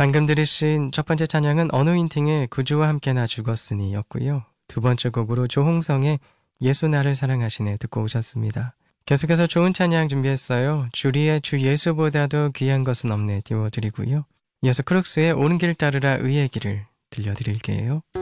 방금 들으신 첫 번째 찬양은 어노인팅의 구주와 함께 나 죽었으니 였고요. 두 번째 곡으로 조홍성의 예수 나를 사랑하시네 듣고 오셨습니다. 계속해서 좋은 찬양 준비했어요. 주리의 주 예수보다도 귀한 것은 없네 띄워드리고요. 이어서 크룩스의 오는 길 따르라 의의 길을 들려드릴게요.